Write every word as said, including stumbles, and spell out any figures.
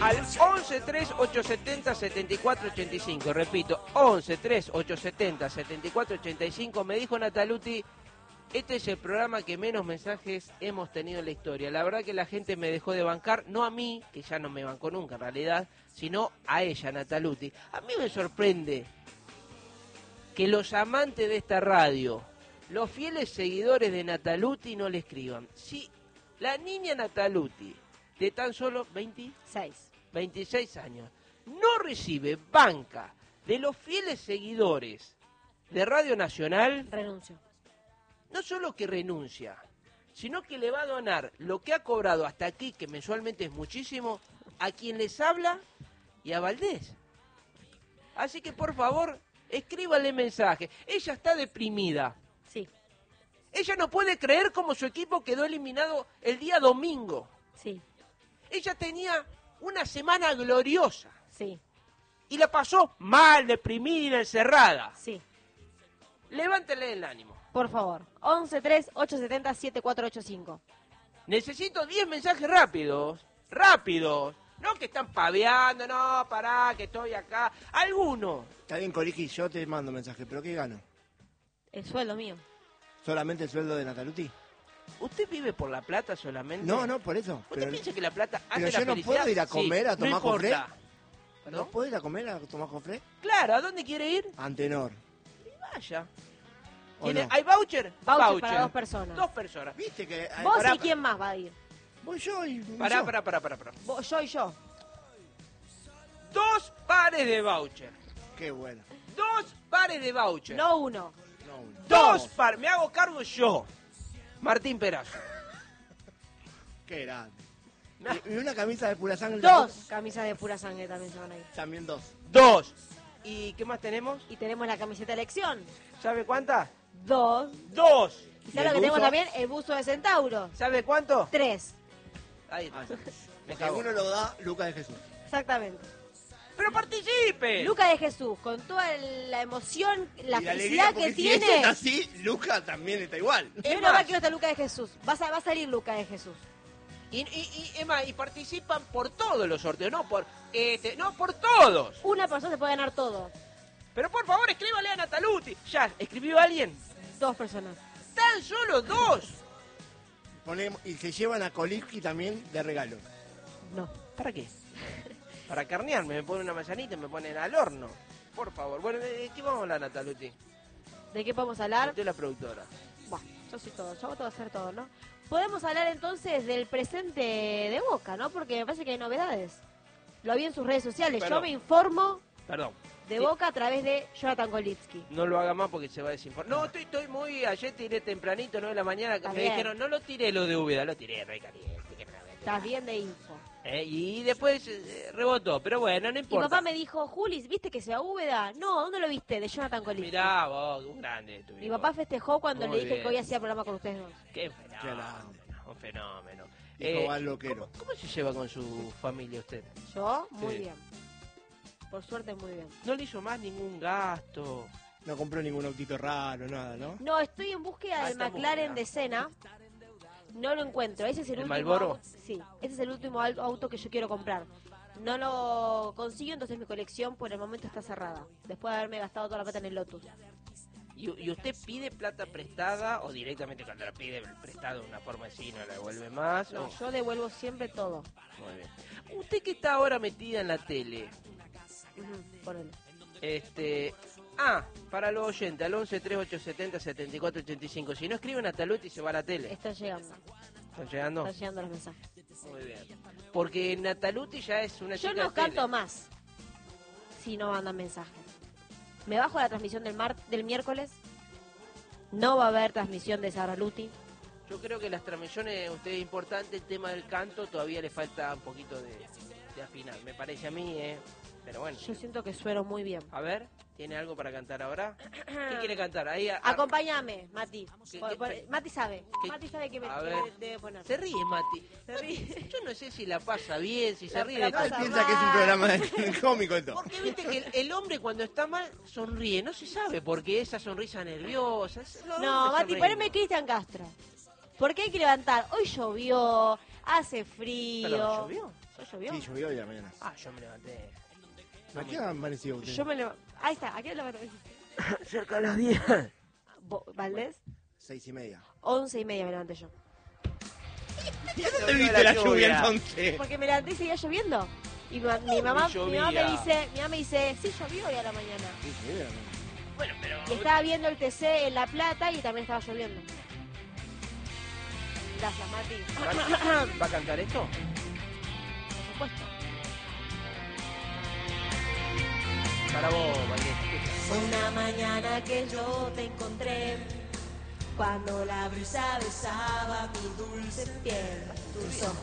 al once tres ocho setenta setenta y cuatro ochenta y cinco. Repito, once tres ocho setenta setenta y cuatro ochenta y cinco. Me dijo Nataluti, este es el programa que menos mensajes hemos tenido en la historia. La verdad que la gente me dejó de bancar, no a mí, que ya no me bancó nunca en realidad, sino a ella, Nataluti. A mí me sorprende que los amantes de esta radio, los fieles seguidores de Nataluti, no le escriban. Si la niña Nataluti, de tan solo veintiséis, veintiséis años, no recibe banca de los fieles seguidores de Radio Nacional, renuncio. No solo que renuncia, sino que le va a donar lo que ha cobrado hasta aquí, que mensualmente es muchísimo, a quien les habla y a Valdés. Así que, por favor, escríbale mensaje. Ella está deprimida. Sí. Ella no puede creer cómo su equipo quedó eliminado el día domingo. Sí. Ella tenía una semana gloriosa. Sí. Y la pasó mal, deprimida, encerrada. Sí. Levántele el ánimo. Por favor. once tres ocho setenta siete cuatro ocho cinco. Necesito diez mensajes rápidos. Rápidos. No que están paveando, no, pará, que estoy acá. Alguno. Está bien, Coriji, yo te mando mensaje, pero ¿qué gano? El sueldo mío. ¿Solamente el sueldo de Nataluti? ¿Usted vive por la plata solamente? No, no, por eso. ¿Usted Pero, piensa que la plata hace pero la yo no felicidad? puedo ir a comer Sí, a tomar no cofré. importa. ¿No puedo ir a comer a tomar cofré? Claro, ¿a dónde quiere ir? Antenor. Vaya. ¿O ¿Tiene- no? ¿Hay voucher? Voucher para dos personas. Dos personas. ¿Viste que...? hay- Vos pará, y quién más va a ir. Voy yo y... y Pará, yo. pará, pará, pará, pará. Vos, yo y yo. Dos pares de voucher. Qué bueno. Dos pares de voucher. No uno. No, uno. Dos pares. Me hago cargo yo. Martín Perazo. Qué grande. No. Y, y una camisa de pura sangre. Dos tampoco? camisas de pura sangre también se van a ir. También dos. Dos. ¿Y qué más tenemos? Y tenemos la camiseta elección. ¿Sabe cuántas? Dos. Dos. ¿Y ¿Y sabes lo el que tenemos buzo? también? El buzo de Centauro. ¿Sabe cuánto? Tres. Ahí está. Ah, sí. Me Que cago. uno lo da Lucas de Jesús. Exactamente. ¡Pero participe! Luca de Jesús, con toda la emoción, la Y alegría, felicidad que porque si tiene. ella está así, Lucas también está igual. Es Yo no va más, a quiero estar Luca de Jesús. Va a, va a salir Luca de Jesús. Y, y, y, es más, y participan por todos los sorteos, no por este, no por todos. Una persona se puede ganar todo. Pero por favor, escríbale a Nataluti. Ya, ¿escribió alguien? Dos personas. Tan solo dos. Ponemos, y se llevan a Kolitsky también de regalo. No. ¿Para qué? Para carnearme, me ponen una manzanita y me ponen al horno. Por favor. Bueno, ¿de qué vamos a hablar, Nataluti? ¿De qué podemos hablar? Usted es la productora. Bueno, yo soy todo, yo voy a hacer todo, ¿no? Podemos hablar entonces del presente de Boca, ¿no? Porque me parece que hay novedades. Lo vi en sus redes sociales. Perdón. Yo me informo Perdón. de Sí. Boca a través de Jonathan Kolitsky. No lo haga más porque se va a desinformar. No, estoy, estoy muy... Ayer tiré tempranito, nueve de la mañana, que Está me bien. dijeron, no lo tiré lo de Úbeda, lo tiré re caliente. Que me la metí. Estás bien de info. Eh, y después eh, rebotó, pero bueno, no Mi importa. papá me dijo, Julis, ¿viste que se va a Úbeda? No, ¿dónde lo viste? De Jonathan Kolitsky. Mirá vos, un grande tu Mi hijo. papá festejó cuando Muy le dije bien. que hoy hacía programa con ustedes dos. Qué Qué fenómeno, grande. un fenómeno. Hijo al loquero. ¿cómo, ¿Cómo se lleva con su familia usted? Yo, muy Sí. bien. Por suerte, muy bien. ¿No le hizo más ningún gasto? No compró ningún autito raro, nada, ¿no? No, estoy en búsqueda Ah, del está en McLaren búsqueda. de Senna. No lo encuentro. Ese es el, ¿El último Marlboro? auto. Sí, ese es el último au- auto que yo quiero comprar. No lo consigo, entonces mi colección por el momento está cerrada. Después de haberme gastado toda la plata en el Lotus. ¿Y, y usted pide plata prestada o directamente cuando la pide prestada de una forma así no la devuelve más? No, o- yo devuelvo siempre todo. Muy bien. Usted que está ahora metida en la tele, Ujú, ponele. este... Ah, para los oyentes, al once tres ocho setenta setenta y cuatro ochenta y cinco. Si no escriben a Taluti se va a la tele. Están llegando. ¿Están llegando? Están llegando los mensajes. Muy bien. Porque Nataluti ya es una Yo chica no de tele. canto más si no mandan mensajes. Me bajo la transmisión del mar del miércoles. No va a haber transmisión de Sara Luti. Yo creo que las transmisiones, usted es importante, el tema del canto todavía le falta un poquito de, de afinar, me parece a mí, ¿eh? Pero bueno, Yo siento que sueno muy bien. a ver, ¿tiene algo para cantar ahora? ¿Qué quiere cantar? Ahí a- a- Acompáñame, Mati. ¿Qué- Pon- qué- pon- Mati sabe. qué- Mati sabe que me a que ver. debe poner. Se ríe, Mati. Se ríe. Yo no sé si la pasa bien, si se La- ríe la de pasa Él todo. piensa que es un programa de- cómico esto. Porque viste que el, el hombre cuando está mal sonríe, no se sabe por qué esa sonrisa nerviosa. es- los No, hombres Mati, sonríen. poneme Cristian Castro. ¿Por qué hay que levantar? Hoy llovió, Hace frío. Perdón, ¿llovió? ¿Ya llovió? Sí, llovió hoy a la mañana. Ah, yo me levanté. ¿A qué hora amaneció usted? Yo me levanté. Ahí está, ¿a qué hora me dijiste? Cerca de las diez. Bo- ¿Valdés? Seis y media. Once y media me levanté yo. ¿Dónde viste la lluvia entonces? Porque me levanté y seguía lloviendo. Y mi, mi mamá, Ni mi mamá me llovía. dice, mi mamá me dice, sí llovió hoy a la mañana. Sí, sí, era, ¿no? Bueno, pero... Y estaba viendo el T C en La Plata y también estaba lloviendo. Gracias, Mati. ¿Va a cantar esto? Por supuesto. Para vos, Valdés, escucha. Fue una mañana que yo te encontré, cuando la brisa besaba mi dulce piel, tus ojos